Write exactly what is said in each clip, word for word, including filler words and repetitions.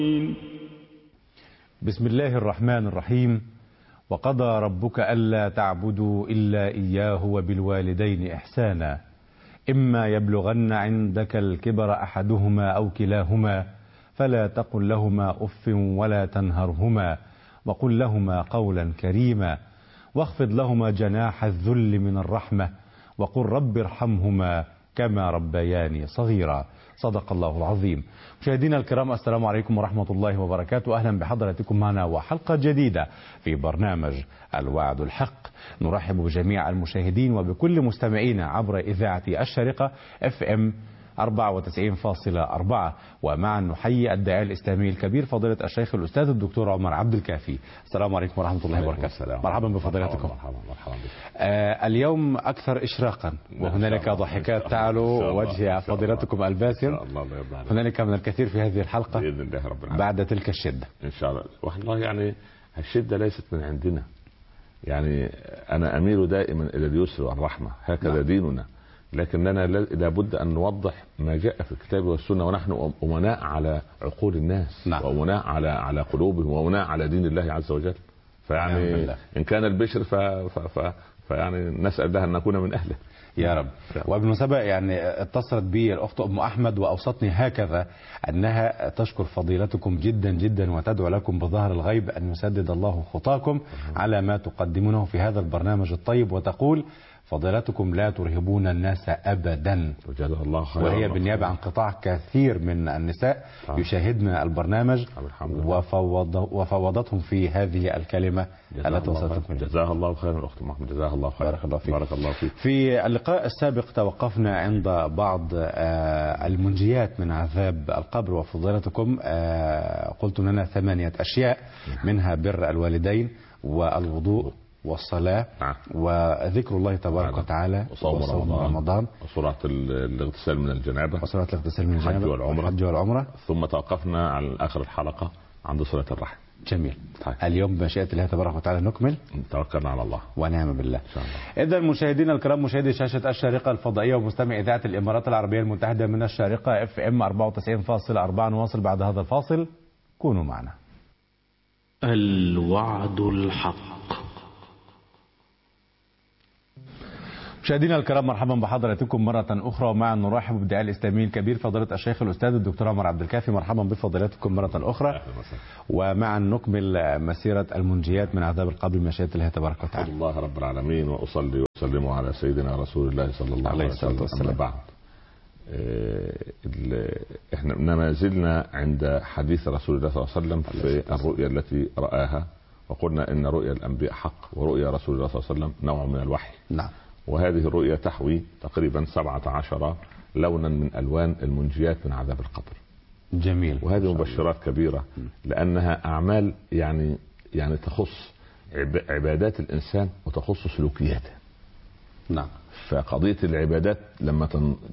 بسم الله الرحمن الرحيم. وقضى ربك ألا تعبدوا إلا إياه وبالوالدين إحسانا إما يبلغن عندك الكبر أحدهما أو كلاهما فلا تقل لهما أف ولا تنهرهما وقل لهما قولا كريما واخفض لهما جناح الذل من الرحمة وقل رب ارحمهما كما ربياني صغيرا. صدق الله العظيم. مشاهدينا الكرام، السلام عليكم ورحمة الله وبركاته. أهلا بحضراتكم معنا وحلقة جديدة في برنامج الوعد الحق. نرحب بجميع المشاهدين وبكل مستمعينا عبر إذاعة الشارقة اف ام أربعة وتسعين فاصلة أربعة، ومعا نحيي الداعية الإسلامي الكبير فضيلة الشيخ الأستاذ الدكتور عمر عبد الكافي. السلام عليكم ورحمة الله وبركاته. مرحبا بفضيلتكم. مرحبا مرحبا بك. آه اليوم أكثر إشراقا وهنالك ضحكات تعلو وجه فضيلتكم الباسم. هنالك من الكثير في هذه الحلقة بإذن الله رب العالمين بعد تلك الشدة إن شاء الله. والله يعني الشدة ليست من عندنا، يعني أنا أميل دائما إلى اليسر والرحمة، هكذا نعم. ديننا، لكننا لابد أن نوضح ما جاء في الكتاب والسنة، ونحن أمناء على عقول الناس نعم. وأمناء على على قلوبهم وأمناء على دين الله عز وجل. فيعني إن كان البشر ف... ف... ف... فيعني نسأل الله أن نكون من أهله يا رب. وبالمناسبة يعني اتصلت بي الأخت أم أحمد وأوصتني هكذا أنها تشكر فضيلتكم جدا جدا وتدعو لكم بظهر الغيب أن يسدد الله خطاكم على ما تقدمونه في هذا البرنامج الطيب، وتقول فضيلتكم لا ترهبون الناس أبدا. الله خير. وهي بالنيابة عن قطاع كثير من النساء يشاهدن البرنامج وفوض وفوضتهم في هذه الكلمة التي وصلتكم. جزاها الله خير الأخت محمد، جزاها الله خير. بارك الله فيك. بارك الله فيك. في اللقاء السابق توقفنا عند بعض المنجيات من عذاب القبر، وفضيلتكم قلت لنا ثمانية أشياء منها بر الوالدين والوضوء والصلاة نعم. وذكر الله تبارك وتعالى وصوم رمضان, رمضان وسرعة الاغتسال من الجنابة وسرعة الاغتسال من الجنابة والعمرة. والعمرة. ثم توقفنا على آخر الحلقة عند صلة الرحم. جميل. طيب. اليوم بمشيئة الله تبارك وتعالى نكمل. توكلنا على الله ونعم بالله إن شاء الله. إذا مشاهدينا الكرام، مشاهدي شاشة الشارقة الفضائية ومستمع إذاعة الإمارات العربية المتحدة من الشارقة اف ام أربعة وتسعين فاصلة أربعة، نواصل بعد هذا الفاصل، كونوا معنا. الوعد الحق. مشاهدينا الكرام، مرحبا بحضراتكم مرة أخرى، ومعا نرحب بالداعية الإسلامي الكبير فضيلة الشيخ الأستاذ الدكتور عمر عبد الكافي. مرحبا بفضيلتكم مرة أخرى، ومعا نكمل مسيرة المنجيات من عذاب القبر بمشيئة الله تبارك وتعالى. الحمد لله رب العالمين، وأصلي وأسلم على سيدنا رسول الله صلى الله عليه وسلم. أما بعد، احنا ما زلنا عند حديث رسول الله صلى الله عليه وسلم في الرؤيا التي رآها، وقلنا إن رؤيا الأنبياء حق ورؤيا رسول الله صلى الله عليه وسلم نوع من الوحي. نعم. وهذه الرؤيا تحوي تقريبا سبعة عشر لونا من ألوان المنجيات من عذاب القبر. جميل. وهذه مبشرات كبيرة، لأنها أعمال يعني يعني تخص عبادات الإنسان وتخص سلوكياته. نعم. فقضية العبادات لما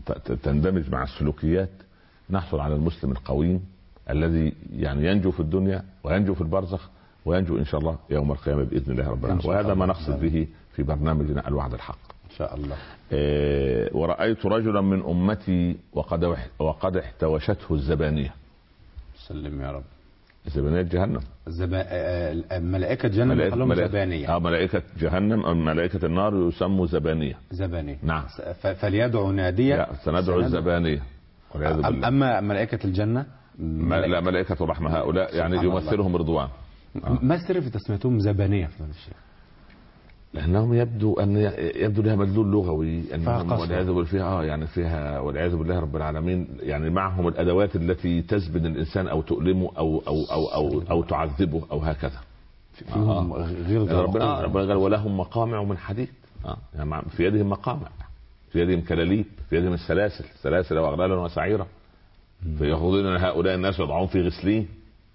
تندمج مع السلوكيات نحصل على المسلم القويم الذي يعني ينجو في الدنيا وينجو في البرزخ وينجو إن شاء الله يوم القيامة بإذن الله رب العالمين. وهذا ما نقصد به في برنامجنا الوعد الحق إن شاء الله. إيه ورأيت رجلا من أمتي وقد وقد احتوشته الزبانية. سلم يا رب. زبانية جهنم. زبا... ملائكة جهنم يقولون زبانية. اه ملائكة جهنم أو ملائكة النار يسموا زبانية. زبانية. نعم. ف... فليدعو نادية. لا سندعو الزبانية. أم... أما ملائكة الجنة. ملائكة... لا ملائكة الرحمة هؤلاء يعني يمثلهم رضوان. آه. ما السر في تسميتهم زبانية في الشيخ؟ لأنهم يبدو أن يبدو لها مدلول لغوي أنهم والعياذ بالله فيها اه يعني فيها والعياذ بالله رب العالمين يعني معهم الأدوات التي تزبد الإنسان أو تؤلمه أو أو أو أو, أو تعذبه أو هكذا. فيهم غير ربنا قال ولهم مقامع من حديد. اه يعني في يدهم مقامع، في يدهم كلاليب، في يدهم السلاسل، سلاسل وأغلالا وسعيرا. فيأخذون هؤلاء الناس ويضعون في غسلين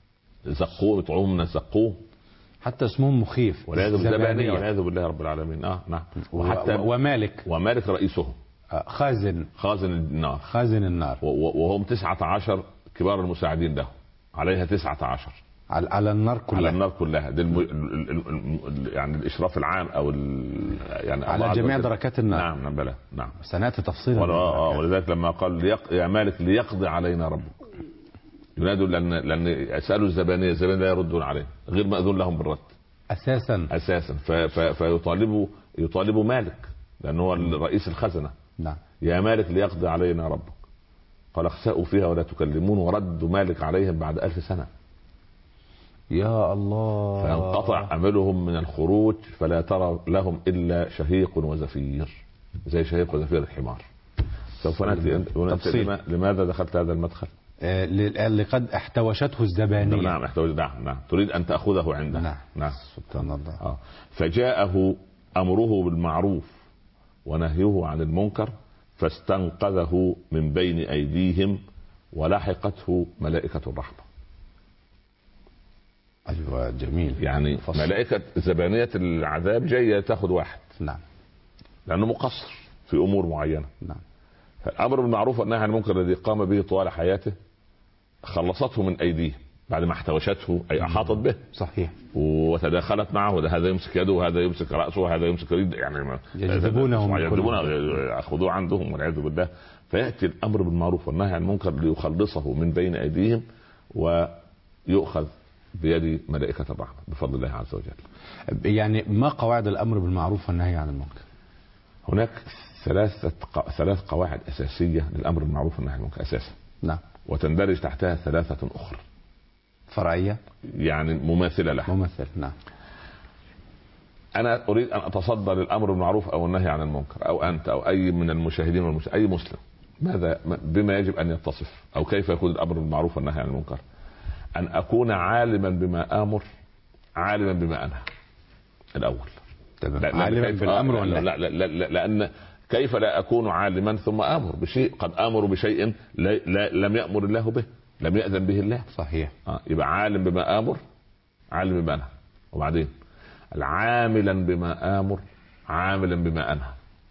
زقوه يطعمون من الزقوم. حتى اسمهم مخيف. والعياذ والعياذ بالله رب العالمين. اه نعم. وحتى ومالك ومالك رئيسه خازن خازن النار خازن النار وهم تسعة عشر كبار المساعدين له، عليها تسعة عشر على النار كلها. على النار كلها دي الم... يعني الاشراف العام او ال... يعني على جميع دركات النار. نعم نعم بلى نعم سنأتي تفصيلا. ولذلك لما قال ليق... يا مالك ليقضي علينا ربك ينادوا لان لان يسالوا الزبانيه، الزبانيه لا يردون عليه، غير ماذون لهم بالرد اساسا اساسا. فيطالبوا يطالبوا مالك لانه هو رئيس الخزنه. نعم. يا مالك ليقضي علينا ربك، قال اخسأوا فيها ولا تكلمون، وردوا مالك عليهم بعد ألف سنة. يا الله. فانقطع أملهم من الخروج، فلا ترى لهم إلا شهيق وزفير، زي شهيق وزفير الحمار. سوف نأتي تفصيل. لماذا دخلت هذا المدخل؟ آه لقد احتوشته الزبانية. نعم احتوش. نعم نعم تريد أن تأخذه عندها. نعم نعم سبحان الله. آه. فجاءه أمره بالمعروف ونهيه عن المنكر، فاستنقذه من بين أيديهم ولحقته ملائكة الرحمة. أيوة جميل. يعني فصل. ملائكة زبانية العذاب جاية تأخذ واحد. نعم. لأنه مقصر في أمور معينة. نعم. فالأمر بالمعروف والنهي عن المنكر الذي قام به طوال حياته خلصته من أيديه بعد ما احتوشته، أي أحاطت به. صحيح. وتداخلت معه، وده هذا يمسك يده وهذا يمسك رأسه وهذا يمسك يده، يعني يجذبونهم يجذبونه يأخذوه عندهم والعياذ بالله. فيأتي الأمر بالمعروف والنهي عن المنكر ليخلصه من بين أيديهم ويؤخذ بيد ملائكة الرحمة بفضل الله عز وجل. يعني ما قواعد الأمر بالمعروف والنهي عن المنكر؟ هناك ثلاثة ثلاث قواعد أساسية للأمر بالمعروف والنهي عن المنكر أساسا. نعم. وتندرج تحتها ثلاثة أخرى فرعية، يعني مماثلة لها. مماثل. نعم. أنا أريد أن أتصدى للأمر بالمعروف أو النهي عن المنكر، أو أنت أو أي من المشاهدين والمش... أي مسلم، ماذا بما يجب أن يتصف أو كيف يكون الأمر بالمعروف والنهي عن المنكر؟ أن أكون عالما بما آمر، عالما بما أنهى الأول. لا عالما بالأمر ولا لا, لا, لا, لا لأن كيف لا أكون عالما ثم آمر بشيء؟ قد آمر بشيء لا لا لم يأمر الله به، لم يأذن به الله. صحيح. آه يبقى عالم بما آمر، عالم بما أنهى. وبعدين عاملا بما آمر، عاملا بما أنهى.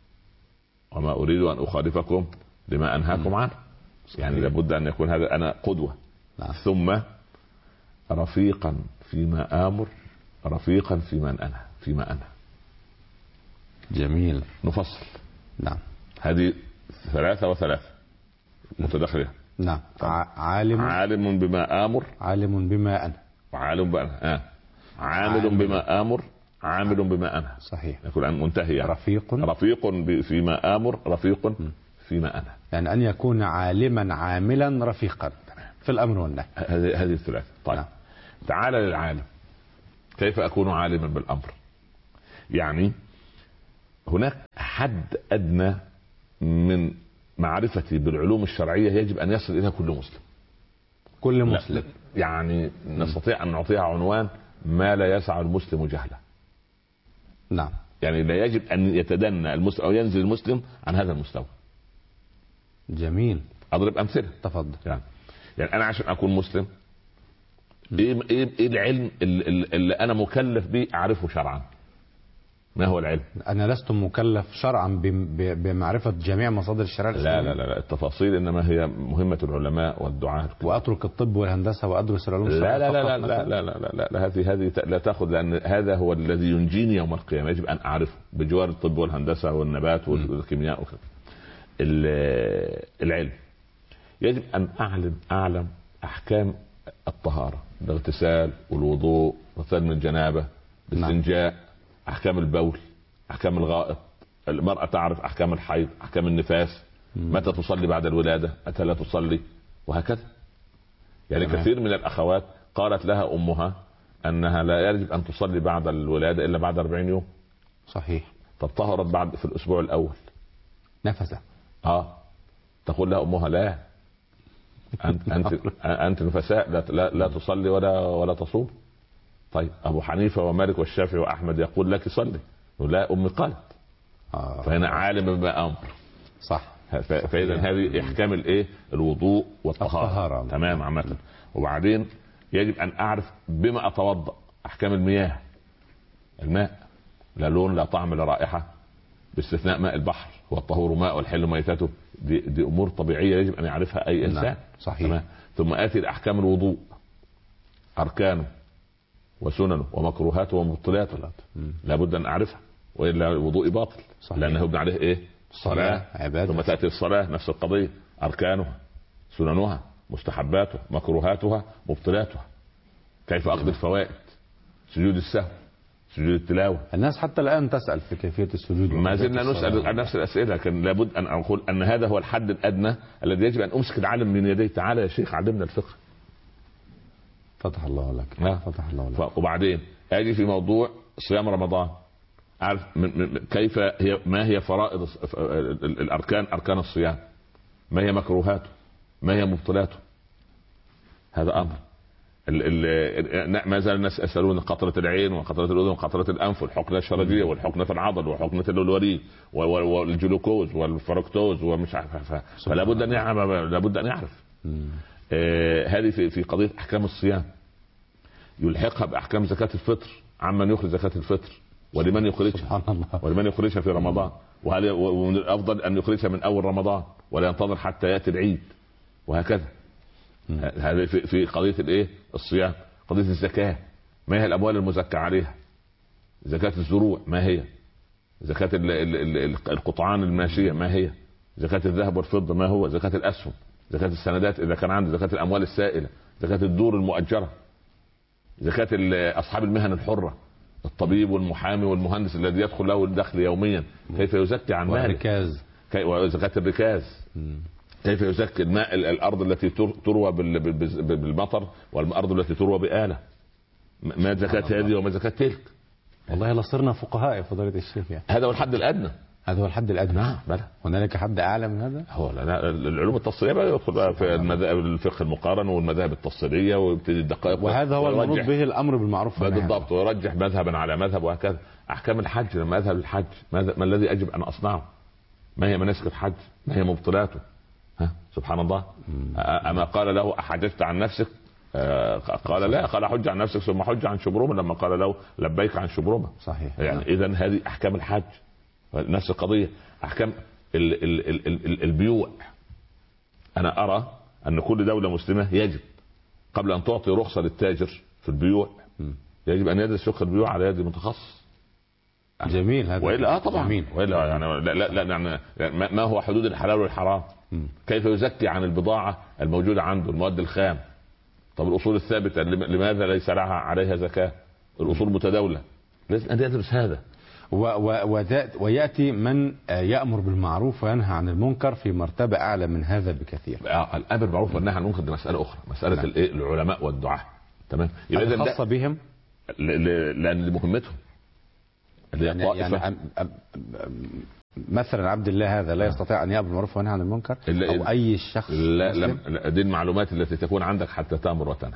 وما أريد أن أخالفكم لما أنهاكم عنه. يعني لابد أن يكون هذا أنا قدوة. نعم. ثم رفيقا فيما آمر، رفيقا فيما أنهى فيما أنهى. جميل. نفصل. نعم. هذه ثلاثة وثلاثة متداخلة. نعم. عالم عالم بما آمر، عالم بما أنهى، وعالم بما آه. عامل عالم. بما آمر، عامل بما أنهى. صحيح. يكون عن منتهي. يعني. رفيق رفيق فيما آمر، رفيق فيما أنهى. يعني أن يكون عالما عاملا رفيقا في الأمر والنهي. هذه هذه الثلاثة. طيب. نعم. تعال للعالم. كيف أكون عالما بالأمر؟ يعني هناك حد أدنى من معرفتي بالعلوم الشرعية يجب أن يصل إليها كل مسلم. كل مسلم. يعني نستطيع أن نعطيها عنوان ما لا يسع المسلم جهله. نعم. يعني لا يجب أن يتدنى المسلم أو ينزل المسلم عن هذا المستوى. جميل. أضرب أمثلة. تفضل. يعني, يعني أنا عشان أكون مسلم إيه, إيه, إيه العلم اللي, اللي أنا مكلف به أعرفه شرعا؟ ما هو العلم؟ أنا لست مكلف شرعا بمعرفة جميع مصادر الشريعة الإسلامية. لا, لا لا لا التفاصيل إنما هي مهمة العلماء والدعاة. وأترك الطب والهندسة وأدرس العلوم لا لا لا لا لا, لا لا لا لا لا هذه هذه لا تأخذ، لأن هذا هو الذي ينجيني يوم القيامة. يجب أن أعرفه بجوار الطب والهندسة والنبات والكيمياء وكذا. العلم يجب أن أعلم أعلم أحكام الطهارة، الاغتسال والوضوء، اغتسال من الجنابة، الاستنجاء، أحكام البول، أحكام الغائط. المرأة تعرف أحكام الحيض، أحكام النفاس، متى تصلي بعد الولادة، متى لا تصلي، وهكذا. يعني تمام. كثير من الأخوات قالت لها أمها أنها لا يجب أن تصلي بعد الولادة إلا بعد أربعين يوم. صحيح. طب طهرت بعد في الأسبوع الأول نفسها. آه تقول لها أمها لا، أنت أنت أنت نفساء، لا, لا لا تصلي ولا ولا تصوم. طيب أبو حنيفة ومالك والشافعي وأحمد يقول لك صلي، ولا أمي قالت. آه. فهنا عالم بما أمر. صح. فإذا هذه إحكام الإيه؟ الوضوء والطهارة. تمام عامة. وبعدين يجب أن أعرف بما أتوضأ، أحكام المياه. الماء لا لون لا طعم لا رائحة، باستثناء ماء البحر، والطهور ماء والحل ميتته. دي, دي أمور طبيعية يجب أن يعرفها أي إنسان. نعم. صحيح. تمام. ثم آتي لأحكام الوضوء، أركانه وسننه ومكروهاته ومبطلاته، لابد أن أعرفها، وإلا الوضوء باطل. صحيح. لأنه يبنى عليه إيه؟ صلاة، عبادة. ثم تأتي الصلاة نفس القضية، أركانها سننها مستحباته، مكروهاتها، مبطلاتها. كيف اخذ الفوائد؟ سجود السهو، سجود التلاوه. الناس حتى الان تسال في كيفيه السجود، ما زلنا نسال عن نفس الاسئله، لكن لابد ان اقول ان هذا هو الحد الادنى الذي يجب ان امسك العالم من يديه. تعالى يا شيخ علمنا الفقه. فتح الله لك. آه. فتح الله لك. وبعدين اجي في موضوع صيام رمضان، عارف من من كيف هي، ما هي فرائض الاركان، اركان الصيام، ما هي مكروهاته، ما هي مبطلاته. هذا امر. ما زال الناس يسالون قطره العين وقطره الاذن وقطره الانف والحقنه الشرجيه والحقنه في العضل وحقنه الوريد والجلوكوز والفركتوز ومش عارف. فلا بد ان يعرف، لابد ان يعرف. آه هذه في في قضيه احكام الصيام، يلحقها باحكام زكاه الفطر، عمن يخرج زكاه الفطر ولمن يخرجها، سبحان الله، ولمن يخرجها في رمضان، وهل ومن الافضل ان يخرجها من اول رمضان ولا ينتظر حتى ياتي العيد، وهكذا. هذا في في قضيه الايه؟ الصيام. قضيه الزكاه، ما هي الاموال المزكى عليها؟ زكاه الزروع ما هي؟ زكاه القطعان الماشيه ما هي؟ زكاه الذهب والفضه ما هو؟ زكاه الاسهم، زكاه السندات اذا كان عنده، زكاه الاموال السائله، زكاه الدور المؤجره، زكاه اصحاب المهن الحره، الطبيب والمحامي والمهندس الذي يدخل له الدخل يوميا، كيف يزكي عن ماله؟ والركاز، وزكاه الركاز، كيف يزكي الماء، الارض التي تروى بالمطر والارض التي تروى بآلة، ما زكاة هذه وما زكاة تلك. والله لصرنا فقهاء يا فضيلة الشيخ يعني. هذا هو الحد الادنى. هذا هو الحد الادنى. نعم بلى. هنالك حد اعلى من هذا؟ هو العلوم التفصيليه بقى يدخل بقى في المذاهب، الفقه المقارن والمذاهب التفصيليه ويبتدي الدقائق، وهذا هو المنوط به الامر بالمعروف بالضبط، ويرجح مذهبا على مذهب وهكذا. احكام الحج، لما اذهب للحج ما الذي يجب ان اصنعه؟ ما هي مناسك الحج؟ ما هي مبطلاته؟ ها سبحان الله. اما قال له احججت عن نفسك؟ آه قال لا، قال حج عن نفسك ثم حج عن شبرمه، لما قال له لبيك عن شبرمه. صحيح. يعني اذا هذه احكام الحج. نفس القضيه احكام ال ال ال ال البيوع. انا ارى ان كل دوله مسلمه يجب قبل ان تعطي رخصه للتاجر في البيوع يجب ان يدرس فقه البيوع على يد متخصص. جميل هذا. والا اه طبعا جميل. والا يعني لا لا, لا يعني ما هو حدود الحلال والحرام؟ م. كيف يزكي عن البضاعه الموجوده عنده، المواد الخام؟ طب الاصول الثابته لماذا ليس لها عليها زكاه؟ الاصول متداوله، لازم ان يدرس هذا. و و وياتي من يامر بالمعروف وينهى عن المنكر في مرتبه اعلى من هذا بكثير. الامر بالمعروف والنهي عن المنكر دي مساله اخرى، مساله الايه؟ العلماء والدعاة. تمام. يبقى خاصه بهم لان مهمتهم يعني, يعني مثلا عبد الله هذا لا يستطيع ان يامر بالمعروف وينهى عن المنكر، او اي شخص؟ لا, لا دي المعلومات التي تكون عندك حتى تامر وتنهى.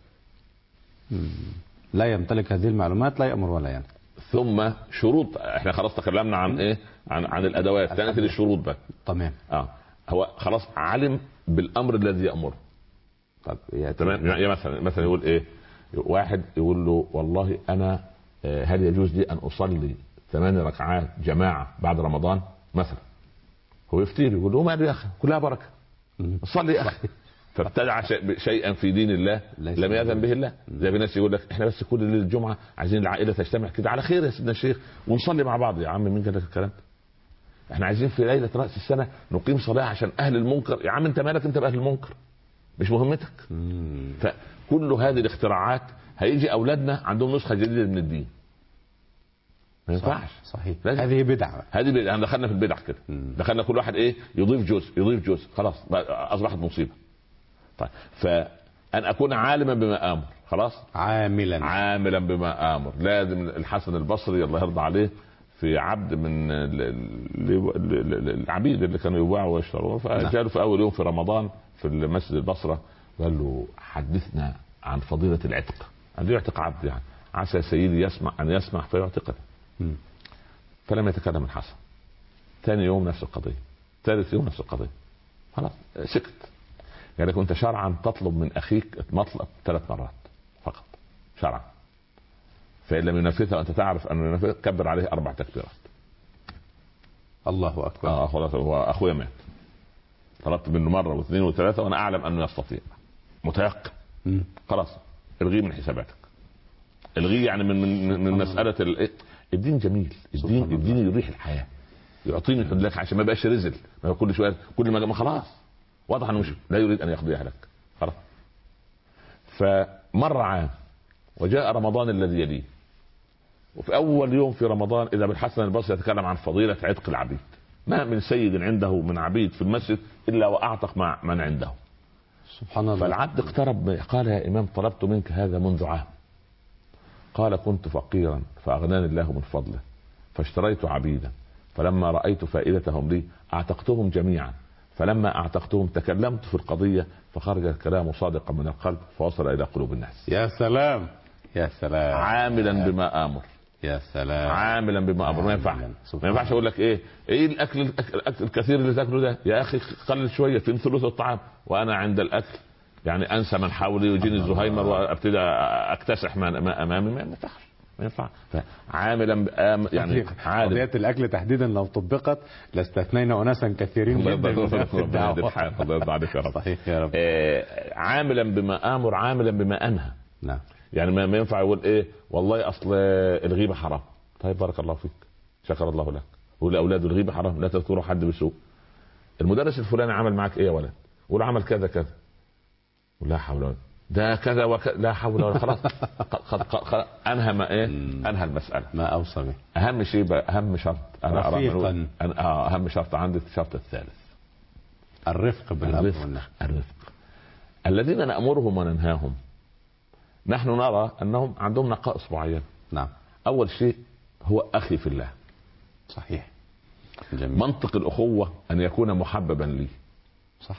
لا يمتلك هذه المعلومات لا يامر ولا ينهى. ثم شروط، احنا خلاص تكلمنا عن ايه؟ عن عن الادوات، ثانيه الشروط بقى. تمام. اه هو خلاص علم بالامر الذي يامره. طب تمام. يعني مثلا مثلا يقول ايه؟ واحد يقول له والله انا هل يجوز لي ان اصلي ثمان ركعات جماعه بعد رمضان مثلا؟ هو يفتير يقول له ماله يا اخي، كلها بركه، صلي يا اخي. فابتدع شيئا في دين الله لم يأذن به الله. زي ناس يقول لك احنا بس كل ليله الجمعه عايزين العائله تجتمع كده على خير يا سيدنا الشيخ ونصلي مع بعض. يا عم مين قال لك الكلام ده؟ احنا عايزين في ليله راس السنه نقيم صلاه عشان اهل المنكر. يا عم انت مالك انت باهل المنكر؟ مش مهمتك. فكل هذه الاختراعات هيجي اولادنا عندهم نسخه جديده من الدين. ما ينفعش. صحيح. هذه بدعه. هذه بدعه. احنا دخلنا في البدع كده. دخلنا كل واحد ايه؟ يضيف جزء يضيف جزء، خلاص اصبحت مصيبه. طيب فان اكون عالما بما امر، خلاص عاملا عاملا بما امر. لازم الحسن البصري الله يرضى عليه في عبد من العبيد اللي كانوا يباعوا ويشتروا، فجاء في اول يوم في رمضان في المسجد البصره قال له حدثنا عن فضيله العتق. عنده يعتق عبد يعني، عسى سيدي يسمع ان يسمع فيعتقه. فلم يتكلم الحسن. ثاني يوم نفس القضيه، ثالث يوم نفس القضيه، خلاص سكت. قال لك انت شرعا تطلب من اخيك مطلب ثلاث مرات فقط شرعا، فان لم ينفذها وانت تعرف انه ينفذها كبر عليه اربع تكبيرات. الله اكبر. اه خلاص هو اخويا مات، طلبت منه مره واثنين وثلاثه وانا اعلم انه يستطيع، متيقن، خلاص الغيه من حساباتك. الغيه يعني من من, من مساله ال... الدين جميل، الدين الدين يريح الحياه، يعطيني لك عشان ما بقاش رزل، ما كل شويه كل ما خلاص واضح انه مش لا يريد ان يقضيها لك. فمر عام وجاء رمضان الذي يليه، وفي اول يوم في رمضان اذا بالحسن البصري يتكلم عن فضيله عتق العبيد. ما من سيد عنده من عبيد في المسجد الا واعتق مع من عنده. سبحان الله. فالعبد اقترب قال يا امام طلبت منك هذا منذ عام. قال كنت فقيرا فاغناني الله من فضله فاشتريت عبيدا، فلما رايت فائدتهم لي اعتقتهم جميعا، فلما اعتقتهم تكلمت في القضيه فخرج الكلام صادقا من القلب فوصل الى قلوب الناس. يا سلام يا سلام. عاملا بما امر. يا سلام. عاملا بما امر. ما ينفع ما ينفعش اقول لك ايه ايه الاكل, الأكل الكثير اللي تاكله ده يا اخي قلل شويه في ثلث الطعام، وانا عند الاكل يعني انسى من حولي ويجيني الزهايمر وابتدي اكتسح ما امامي. ما ينفعش ما ينفع. فعاملا يعني قضية الاكل تحديدا لو طبقت لاستثنينا اناسا كثيرين جدا في الدعوه. صحيح يا رب. عاملا بما امر عاملا بما انهى. نعم. يعني ما ينفع يقول ايه والله اصل الغيبه حرام. طيب بارك الله فيك شكر الله لك. والاولاد الغيبه حرام لا تذكروا حد بسوء. المدرس الفلاني عمل معك ايه يا ولد؟ قول عمل كذا كذا. لا حول ولا ده كذا وكذا لا حول ولا خلاص. انهى ما ايه انهى المساله. ما اوصى به. اهم شيء بقى اهم شرط انا رفيقا. أنا اهم شرط عندي الشرط الثالث الرفق بالامر. الرفق. الرفق الذين نامرهم وننهاهم نحن نرى انهم عندهم نقائص معينه. نعم. اول شيء هو اخي في الله. صحيح. جميل. منطق الاخوه ان يكون محببا لي. صح.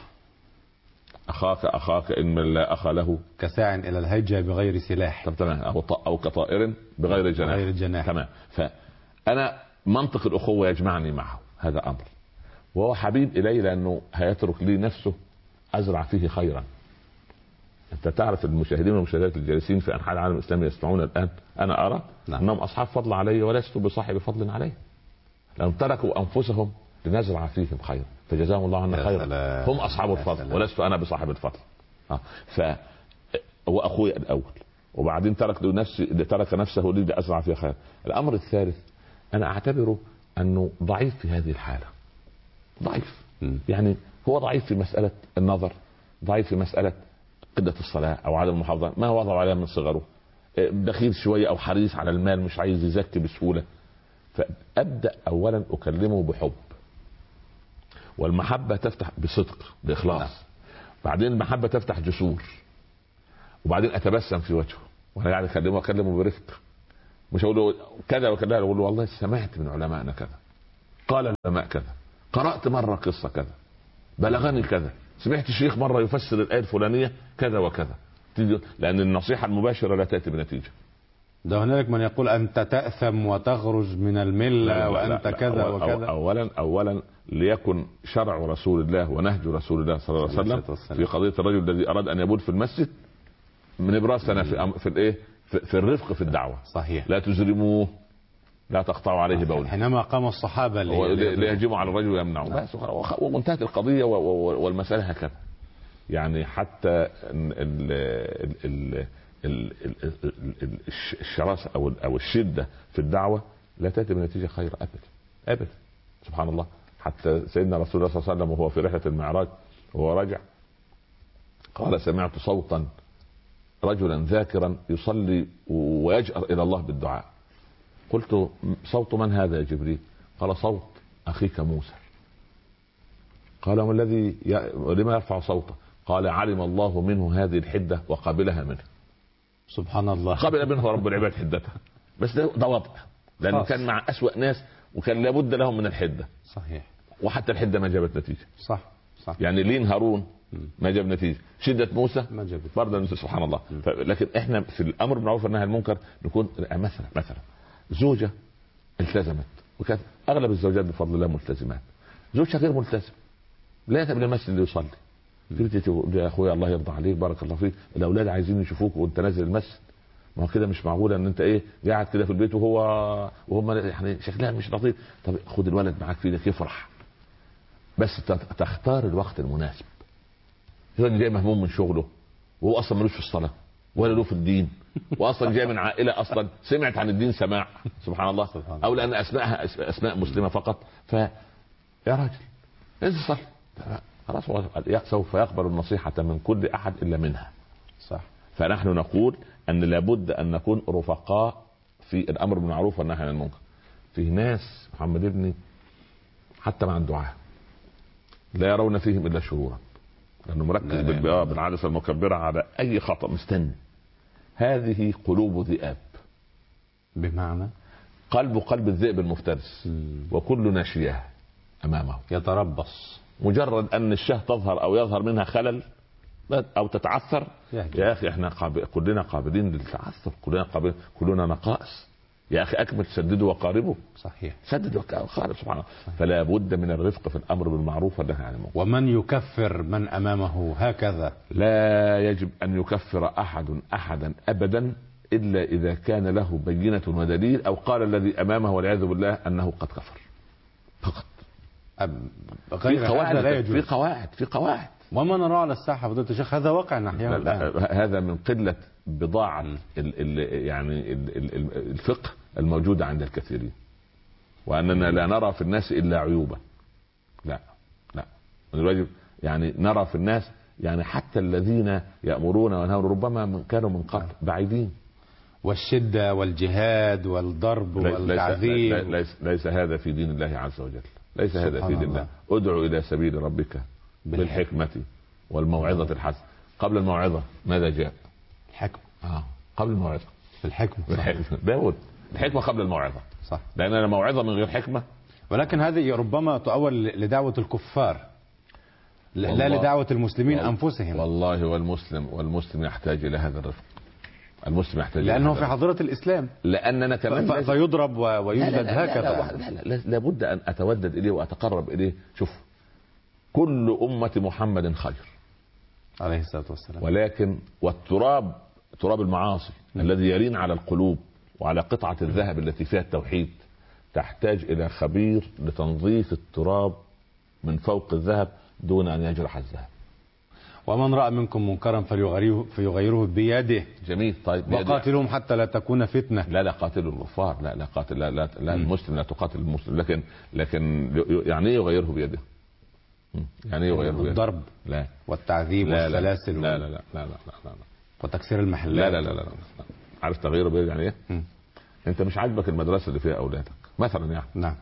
اخاك اخاك ان من لا اخ له كساع الى الهيجه بغير سلاح. طب تمام. او او كطائر بغير جناح. بغير جناح. تمام. فانا منطق الاخوه يجمعني معه هذا امر، وهو حبيب الي لانه هيترك لي نفسه ازرع فيه خيرا. انت تعرف المشاهدين والمشاهدات الجالسين في انحاء العالم الاسلامي يسمعون الان انا ارى نعم. انهم اصحاب فضل علي ولست بصاحب فضل عليه، لانهم تركوا انفسهم لنزرع فيهم خيرا فجزاهم الله عنا خيرا. هم اصحاب الفضل ولست انا بصاحب الفضل. اه ف هو اخوي الاول، وبعدين ترك نفسي ترك نفسه لي لازرع فيها خير. الامر الثالث انا اعتبره انه ضعيف في هذه الحاله. ضعيف م. يعني هو ضعيف في مساله النظر، ضعيف في مساله قله الصلاه او عدم المحافظه ما وضعوا عليها من صغره، بخيل شويه او حريص على المال مش عايز يزكي بسهوله. فابدا اولا اكلمه بحب، والمحبه تفتح بصدق باخلاص. بعدين المحبه تفتح جسور، وبعدين اتبسم في وجهه وانا قاعد اكلمه اكلمه برفق. مش اقول له كذا وكذا، اقول له والله سمعت من علمائنا كذا، قال العلماء كذا، قرات مره قصه كذا، بلغني كذا، سمعت الشيخ مره يفسر الايه الفلانيه كذا وكذا. لان النصيحه المباشره لا تاتي بنتيجه. ده هنالك من يقول انت تاثم وتخرج من المله لا وانت لا لا كذا أول وكذا. اولا اولا ليكن شرع رسول الله ونهج رسول الله صلى الله عليه وسلم في قضيه الرجل الذي اراد ان يبول في المسجد من ابراسنا في في الايه في, في الرفق في الدعوه. صحيح. لا تزرموه لا تقطعوا عليه بوله. حينما قام الصحابه ليهجموا على الرجل ويمنعوه بس وانتهت القضيه والمساله هكذا. يعني حتى ال ال الشراسه او او الشده في الدعوه لا تاتي بنتيجه خير ابدا ابدا. سبحان الله. حتى سيدنا رسول الله صلى الله عليه وسلم وهو في رحله المعراج وهو راجع قال سمعت صوتا رجلا ذاكرا يصلي ويجأر الى الله بالدعاء. قلت صوت من هذا يا جبريل؟ قال صوت اخيك موسى. قال ما الذي ي... لما يرفع صوته؟ قال علم الله منه هذه الحده وقبلها منه. سبحان الله. قبل منه رب العباد حدتها. بس ده, ده وضع لانه كان مع اسوأ ناس وكان لابد لهم من الحده. صحيح. وحتى الحده ما جابت نتيجه. صح صح. يعني لين هارون ما جاب نتيجه، شده موسى ما جابت برضه. سبحان الله. لكن احنا في الامر بالمعروف والنهي عن المنكر نكون مثلا مثلا زوجه التزمت، وكانت اغلب الزوجات بفضل الله ملتزمات، زوجها غير ملتزم لا يذهب للمسجد ليصلي. قلت يا اخويا الله يرضى عليك بارك الله فيك الاولاد عايزين يشوفوك وانت نازل المسجد، ما هو كده مش معقوله ان انت ايه قاعد كده في البيت وهو وهم يعني شكلها مش لطيف. طب خد الولد معاك في ايدك يفرح، بس تختار الوقت المناسب. الولد جاي مهموم من شغله وهو اصلا ملوش في الصلاه ولا له في الدين، واصلا جاي من عائله اصلا سمعت عن الدين سماع سبحان الله، او لان اسماءها اسماء مسلمه فقط. ف يا راجل انزل صلي خلاص، سوف يقبل النصيحه من كل احد الا منها. صح. فنحن نقول ان لابد ان نكون رفقاء في الامر بالمعروف والنهي عن المنكر. في ناس محمد ابني حتى مع الدعاء لا يرون فيهم الا شرورا، لانه مركز بالعدسه المكبره على اي خطا مستني. هذه قلوب ذئاب، بمعنى قلب قلب الذئب المفترس، وكل ناشياه امامه يتربص. مجرد ان الشاه تظهر او يظهر منها خلل او تتعثر، يا اخي احنا قاب... كلنا قابلين للتعثر، كلنا قابلين، كلنا نقائص. يا اخي اكمل سددوا وقاربوا. صحيح، سددوا وقارب سبحان الله. فلا بد من الرفق في الامر بالمعروف والنهي عن المنكر. ومن يكفر من امامه هكذا؟ لا يجب ان يكفر احد احدا ابدا الا اذا كان له بينه ودليل، او قال الذي امامه والعياذ بالله انه قد كفر فقط. غير في قواعد هذا لا يجوز. في قواعد في قواعد وما نرى على الساحه فضيلة الشيخ هذا واقع نحياه الان. هذا من قله بضاعه ال ال يعني ال ال الفقه الموجوده عند الكثيرين، واننا لا نرى في الناس الا عيوبا. لا لا الواجب يعني نرى في الناس يعني حتى الذين يأمرون وينهون ربما كانوا من قبل بعيدين. والشده والجهاد والضرب والتعذيب ليس, ليس, ليس هذا في دين الله عز وجل. ليس هذا في دين الله. ادعو الى سبيل ربك بالحكمة والموعظة الحسنة. قبل الموعظة ماذا جاء؟ الحكمة. آه. قبل الموعظة الحكمة. الحكمة. داود الحكمة قبل الموعظة. صح. لأن الموعظة من غير حكمة. ولكن هذه ربما تؤول لدعوة الكفار لا لدعوة المسلمين والله أنفسهم. والله والمسلم والمسلم يحتاج إلى هذا الرفق. المسلم يحتاج لأنه في حضرة الإسلام. لأننا كمان فيضرب ويوجد هكذا. لا لا لا لا لابد أن أتودد إليه وأتقرب إليه. شوف، كل أمة محمد خير عليه الصلاة والسلام، ولكن والتراب تراب المعاصي م. الذي يرين على القلوب وعلى قطعة الذهب التي فيها التوحيد تحتاج إلى خبير لتنظيف التراب من فوق الذهب دون أن يجرح الذهب. ومن رأى منكم منكرا فليغيره فيغيره بيده. جميل. طيب وقاتلهم حتى لا تكون فتنة. لا لا قاتلوا الكفار. لا لا قاتل لا لا, لا المسلم لا تقاتل المسلم. لكن لكن يعني ايه يغيره بيده؟ يعني ايه يغيره بيده؟ الضرب لا والتعذيب لا والسلاسل لا لا لا لا لا, لا, لا. وتكسير المحلات. لا لا لا لا, لا. عارف تغييره بيده يعني ايه؟ م. انت مش عاجبك المدرسة اللي فيها اولادك مثلا يعني. نعم.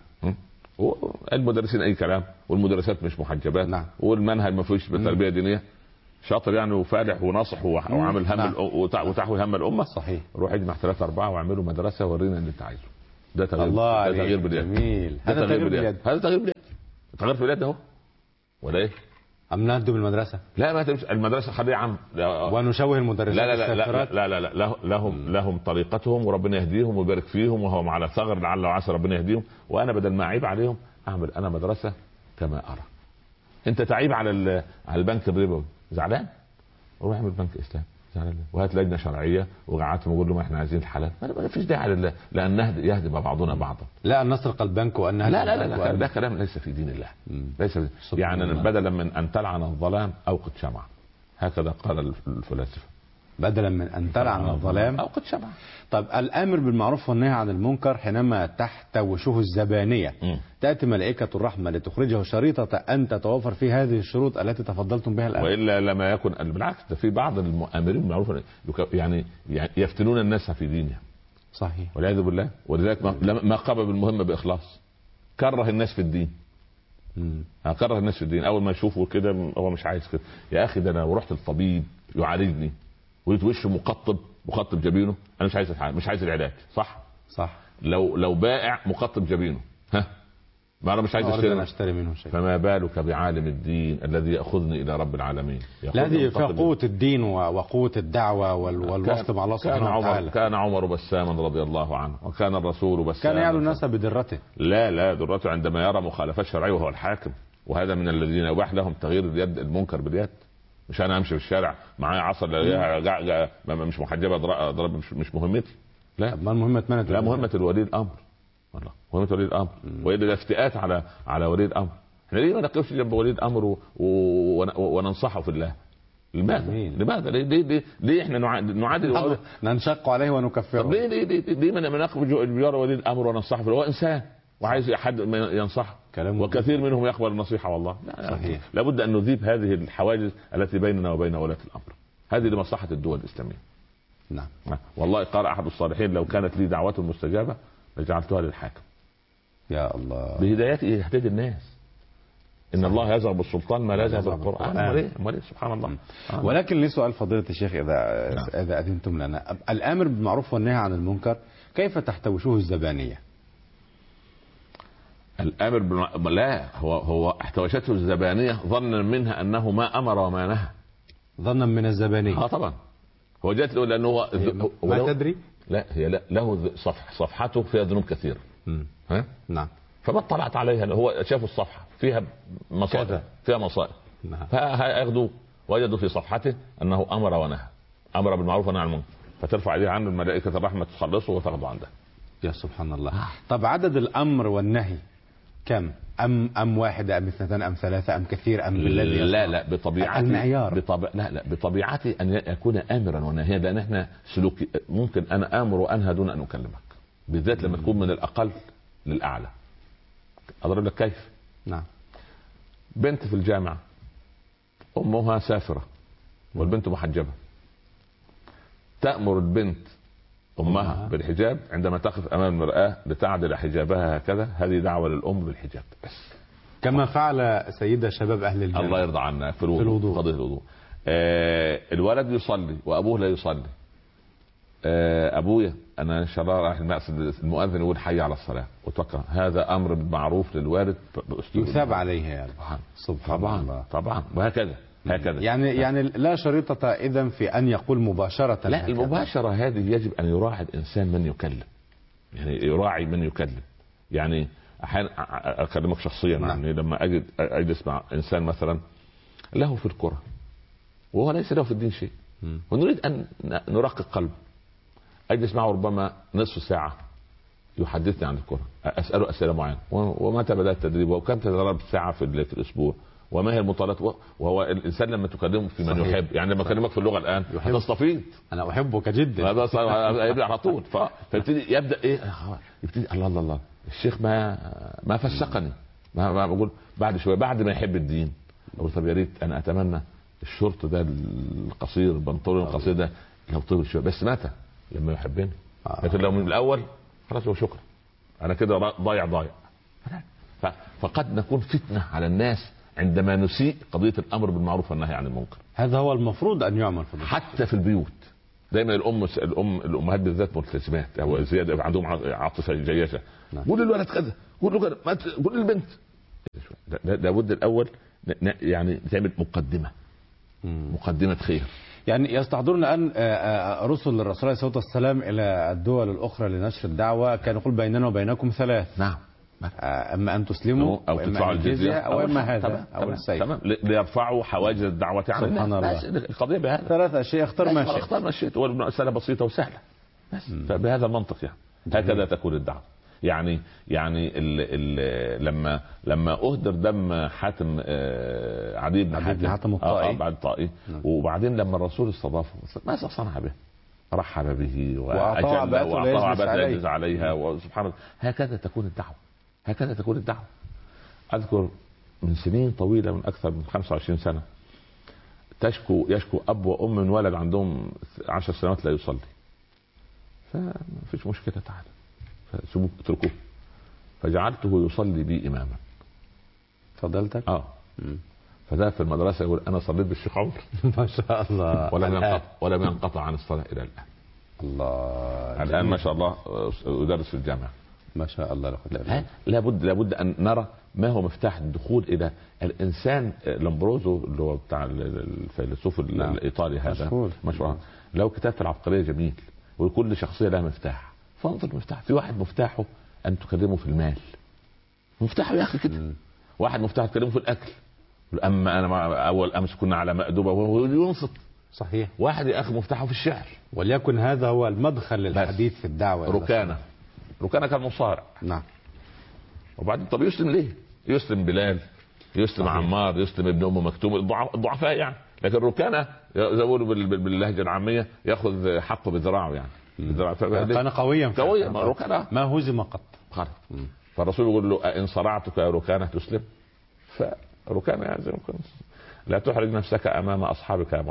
المدرسين اي كلام، والمدرسات مش محجبات. نعم. والمنهج ما فيش بالتربيه دينيه. شاطر يعني وفالح وناصح وعامل هم نعم. وتحوي هم الامه. صحيح. روح اجمع ثلاثة أربعة واعملوا مدرسه ورينا اللي انت عايزه. ده تغيير. الله ده تغيير باليد. جميل. هذا تغيير باليد. هذا تغيير باليد. تغيير في اليد اهو. ولا ايه؟ أم نهدم المدرسة؟ لا ما تمشي المدرسه خليها عم. ونشوه المدرسين. لا لا لا لا لا, لا, لا لهم لهم طريقتهم وربنا يهديهم ويبارك فيهم وهو على ثغر لعل وعسى ربنا يهديهم. وانا بدل ما اعيب عليهم اعمل انا مدرسه كما ارى. انت تعيب على على البنك الربوي زعلان؟ روح اعمل بنك اسلام زعلان وهات لجنه شرعيه وقعدتهم وقول لهم احنا عايزين الحلال. ما فيش داعي لله لان نهد يهدم بعضنا بعضا. لا ان نسرق البنك وان لا لا لا, لا, لا ده كلام ليس في دين الله. ليس يعني بدلا من ان تلعن الظلام اوقد شمعة. هكذا قال الفلاسفه. بدلا من ان تلعن الظلام اوقد شمعة. طب الامر بالمعروف والنهي عن المنكر حينما تحتوشه الزبانيه م. تاتي ملائكه الرحمه لتخرجه شريطه ان تتوفر فيه هذه الشروط التي تفضلتم بها الان. والا لما يكن بالعكس ده في بعض المؤامرين بالمعروف يعني يفتنون الناس في دينهم. صحيح والعياذ بالله. ولذلك ما قام بالمهمه باخلاص. كره الناس في الدين. امم كره الناس في الدين. اول ما يشوفوا كده هو مش عايز كده. يا اخي ده انا ورحت الطبيب يعالجني ولقيت وشه مقطب مقطب جبينه. انا مش عايز مش عايز العلاج. صح صح. لو لو بائع مقطب جبينه ها ما انا مش عايز اشتري, أشتري منه شيء. فما بالك بعالم الدين الذي ياخذني الى رب العالمين. الذي في قوة الدين وقوة الدعوة والوصل مع الله سبحانه وتعالى. كان عمر بساما رضي الله عنه وكان الرسول بساما. كان يعلو الناس بدرته. لا لا درته عندما يرى مخالفات شرعيه وهو الحاكم. وهذا من الذين يباح لهم تغيير اليد المنكر باليد. مش انا امشي في الشارع معايا عصا مش محجبه اضرب مش, مش مهمتي. لا ما المهمه من لا مهمه الولي الامر. والله مهمه ولي الامر. والا ده افتئات على على ولي الامر. احنا ليه ما نقفش جنب ولي الامر و... و... وننصحه في الله؟ لماذا؟ لماذا؟ ليه ليه ليه, ليه احنا نعادل ننشق عليه ونكفره؟ طب ليه ليه ليه, ليه ما نقف بجوار ولي الامر وننصحه في الله؟ هو انسان وعايز حد ينصح وكثير منهم يقبل النصيحه والله. لا صحيح. لابد ان نذيب هذه الحواجز التي بيننا وبين ولاة الامر. هذه لمصلحه الدول الاسلاميه. نعم. والله قال احد الصالحين لو كانت لي دعوه مستجابه لجعلتها للحاكم. يا الله. بهدايته يهتدي الناس. ان صحيح. الله يذهب بالسلطان ما لا يذهب بالقران. امال ايه امال ايه سبحان الله. آه. ولكن لي سؤال فضيله الشيخ اذا نعم. اذا اذنتم لنا، الامر بالمعروف والنهي عن المنكر كيف تحتوشه الزبانيه؟ الامر بالم... لا هو هو احتوشته الزبانيه ظنا منها انه ما امر وما نهى. ظنا من الزبانيه. اه طبعا. هو جات له لانه هو ما هو تدري؟ لا هي لا له صفح صفحته فيها ذنوب كثيره. ها؟ نعم. فما اطلعت عليها، هو شافوا الصفحه فيها مصائب فيها مصائب. نعم. فياخذوا وجدوا في صفحته انه امر ونهى، امر بالمعروف ونهى عن المنكر، فترفع عليه عنه الملائكه الرحمه تخلصه وتاخذه عنده. يا سبحان الله. طب عدد الامر والنهي كم؟ ام ام واحده ام اثنتان ام ثلاثه ام كثير ام بالذي؟ لا لا بطبيعتي المعيار بطبع... لا لا بطبيعتي ان يكون امرا ونهيا، لان احنا سلوكي ممكن انا امر وانهى دون ان اكلمك، بالذات لما تكون من الاقل للاعلى. اضرب لك كيف. نعم. بنت في الجامعه امها سافره والبنت محجبه، تامر البنت امها بالحجاب عندما تقف امام المراه لتعدل حجابها هكذا، هذه دعوه للام بالحجاب بس. كما فعل سيدة شباب اهل الجنه الله يرضى عنا في الوضوء، قضيه الوضوء. آه الولد يصلي وابوه لا يصلي. آه ابويا انا ان شاء الله رايح المقصد، المؤذن يقول حي على الصلاه وتوكل، هذا امر بالمعروف للوالد يثاب عليه يعني. سبحان طبعا الله. طبعا وهكذا هكذا. يعني يعني لا شريطة اذا في ان يقول مباشرة. لا المباشرة هذه يجب ان يراعي الانسان من يكلم، يعني يراعي من يكلم. يعني احيانا اكلمك شخصيا، نعم. يعني لما اجد اجلس مع انسان مثلا له في الكرة وهو ليس له في الدين شيء م. ونريد ان نرقق قلبه، اجلس معه ربما نصف ساعة يحدثني عن الكرة، اساله اسئله معينه، ومتى بدا التدريب، وكم تدربت ساعة في الاسبوع، وما هي المطالبات. وهو الانسان لما تكلمه في من صحيح. يحب، يعني لما اكلمك في اللغه الان هتستفيد. انا احبك جدا هذا يبدا على طول. فيبتدي يبدا ايه، يبتدي الله الله الله الشيخ ما ما فسقني، ما, ما بقول بعد شويه بعد ما يحب الدين اقول طب يا ريت انا اتمنى الشورت ده القصير البنطلون القصير ده لو طول شويه، بس متى؟ لما يحبني. لكن لو من الاول خلاص وشكرا، انا كده ضايع ضايع. فقد نكون فتنه على الناس عندما نسيء قضيه الامر بالمعروف والنهي عن المنكر. هذا هو المفروض ان يعمل في حتى في البيوت. دايما الام الام الامهات بالذات ملتزمات او زياده عندهم عاطفه جياشه. قول للولد كذا، قول له كذا، قول للبنت. لابد الاول يعني تعمل مقدمه مقدمه خير. يعني يستحضرون ان رسل الرسول عليه الصلاه والسلام الى الدول الاخرى لنشر الدعوه كان يقول بيننا وبينكم ثلاث. نعم. اما ان تسلموا او تدفعوا الجزيه او اما هذا او السيف. تمام ليرفعوا حواجز الدعوه عن سبحان الله. القضيه بهذا ثلاث اشياء اختار ما شئت. اختار ما شئت والمساله بسيطه وسهله بس. فبهذا المنطق يعني هكذا تكون الدعوه. يعني يعني ال ال لما لما اهدر دم حاتم عدي بن حاتم, حاتم الطائي بعد الطائي، وبعدين لما الرسول استضافه ماذا صنع به؟ رحب به واطاع بات عليها وسبحان الله. هكذا تكون الدعوه، هكذا تكون الدعوه. اذكر من سنين طويله، من اكثر من خمسة وعشرين سنه، تشكو يشكو اب وام من ولد عندهم عشر سنوات لا يصلي، فما فيش مشكله تعالى فسيبوه اتركوه، فجعلته يصلي بي اماما. فضلتك؟ اه م. فده في المدرسه يقول انا صليت بالشيخ عمر ما شاء الله، ولم ينقطع ولم ينقطع عن الصلاه الى الان. الله الان ما شاء الله يدرس في الجامعه ما شاء الله. لا لابد لابد ان نرى ما هو مفتاح الدخول الى الانسان. لامبروزو اللي هو بتاع الفيلسوف نعم. الايطالي هذا مشهور مشهور له كتاب في العبقريه جميل، وكل شخصيه لها مفتاح. فانظر المفتاح، في واحد مفتاحه ان تكلمه في المال، مفتاحه يا اخي كده. واحد مفتاحه تكلمه في الاكل، اما انا اول امس كنا على مأدبه وهو ينصت. صحيح. واحد يا اخي مفتاحه في الشعر، وليكن هذا هو المدخل للحديث في الدعوه. ركانه ركانه كان مصارع. نعم. وبعدين طب يسلم ليه؟ يسلم بلال، يسلم صحيح. عمار، يسلم ابن ام مكتوم، الضعفاء يعني. لكن ركانه زي ما بيقولوا باللهجه العاميه ياخذ حقه بذراعه يعني. كان قويا قويا ركانه ما هزم قط. فالرسول يقول له ان صرعتك يا ركانه تسلم. فركانه زي ما كنت لا تحرج نفسك امام اصحابك يا محمد،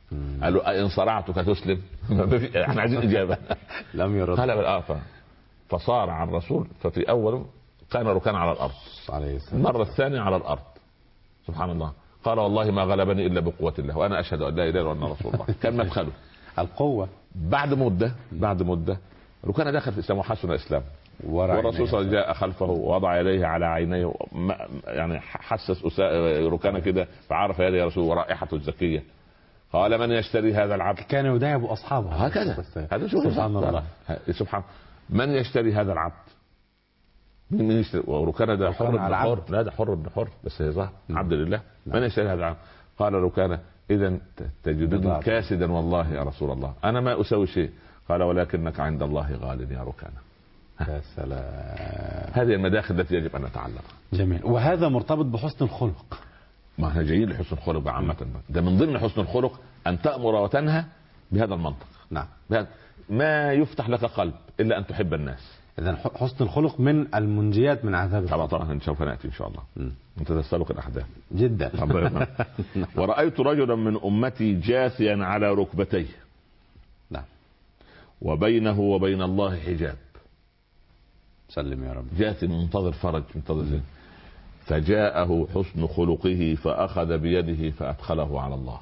قال له ان صرعتك تسلم؟ احنا عايزين اجابه. لم يرد. قال بالآفة. فصارع الرسول، ففي اول كان ركان على الارض عليه السلام، المره الثانيه على الارض. سبحان الله. قال والله ما غلبني الا بقوه الله وانا اشهد ان لا اله الا الله رسول الله. كان مدخله القوه. بعد مده بعد مده ركان دخل في الاسلام وحسن الاسلام، والرسول صلى الله عليه وسلم جاء خلفه ووضع يديه على عينيه، يعني حسس ركانه كده فعرف يدي يا رسول ورائحته الزكيه. قال من يشتري هذا العبد؟ كان يداعب اصحابه هكذا. هذا شوف سبحان الله. سبحان من يشتري هذا العبد؟ مين يشتري؟ وركانه ده حر بن حر. لا ده حر بن حر بس هي ظاهر عبد لله. من يشتري هذا العبد؟ قال ركانه اذا تجدني كاسدا والله يا رسول الله انا ما اسوي شيء. قال ولكنك عند الله غال يا ركانه. يا سلام. هذه المداخل التي يجب ان نتعلمها. جميل. وهذا مرتبط بحسن الخلق. ما احنا جايين لحسن الخلق عامة. ده من ضمن حسن الخلق ان تأمر وتنهى بهذا المنطق. نعم. ما يفتح لك قلب الا ان تحب الناس. اذا حسن الخلق من المنجيات من عذاب طبعا طبعا سوف ناتي ان شاء الله. انت تسلك الاحداث جدا. ورأيت رجلا من امتي جاثيا على ركبتيه. نعم. وبينه وبين الله حجاب. سلم يا رب. جاثي منتظر فرج منتظر زين. فجاءه حسن خلقه فأخذ بيده فأدخله على الله.